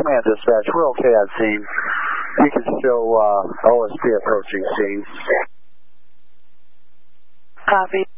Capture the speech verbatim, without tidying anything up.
Command dispatch, we're okay on scene. You can show uh, O S P approaching scene. Copy.